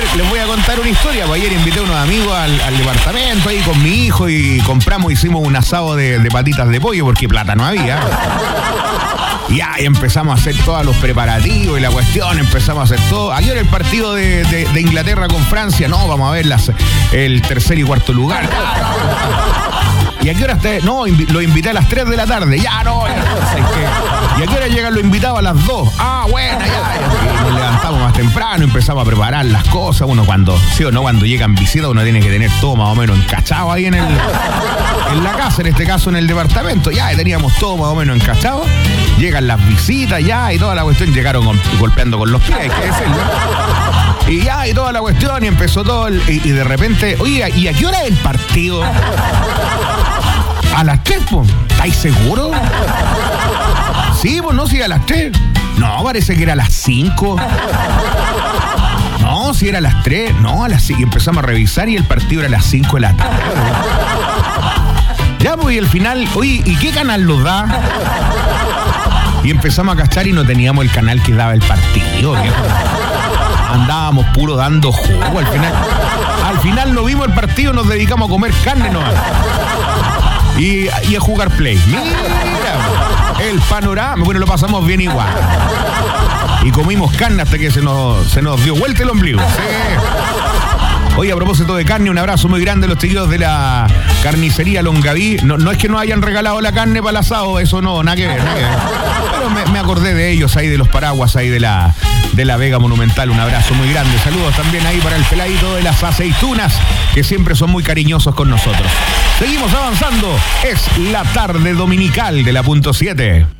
les voy a contar una historia. Pues ayer invité a unos amigos al departamento ahí con mi hijo y hicimos un asado de patitas de pollo porque plata no había. Y empezamos a hacer todos los preparativos y la cuestión, empezamos a hacer todo. Ayer el partido de Inglaterra con Francia, no, vamos a ver el tercer y cuarto lugar. ¿Y a qué hora no, lo invité a las 3 de la tarde. Ya, no. ¿Y a qué hora llegan los invitados? A las 2. Ah, bueno, ya. Y nos levantamos más temprano, empezamos a preparar las cosas. Uno cuando llegan visitas, uno tiene que tener todo más o menos encachado ahí en la casa, en este caso en el departamento. Ya, teníamos todo más o menos encachado. Llegan las visitas, ya, y toda la cuestión. Llegaron golpeando con los pies, hay que decirlo. Y toda la cuestión, y empezó todo. Y de repente, oye, ¿y a qué hora es el partido? A las 3, pues. ¿Estáis seguros? Sí, pues no, sí, a las 3. No, parece que era a las 5. No, sí, era a las 3. No, a las 5. Y empezamos a revisar y el partido era a las 5 de la tarde. Ya, pues, y al final, oye, ¿y qué canal los da? Y empezamos a cachar y no teníamos el canal que daba el partido, viejo. Andábamos puro dando jugo. Al final no vimos el partido, nos dedicamos a comer carne nomás. Y a jugar play. Mira, el panorama. Bueno, lo pasamos bien igual. Y comimos carne hasta que se nos dio vuelta el ombligo. Sí. Oye, a propósito de carne, un abrazo muy grande a los chiquillos de la carnicería Longaví. No es que nos hayan regalado la carne para el asado, eso no, nada que ver. Pero me acordé de ellos ahí, de los paraguas ahí de la Vega Monumental. Un abrazo muy grande. Saludos también ahí para el peladito de las aceitunas, que siempre son muy cariñosos con nosotros. Seguimos avanzando. Es la tarde dominical de la .7.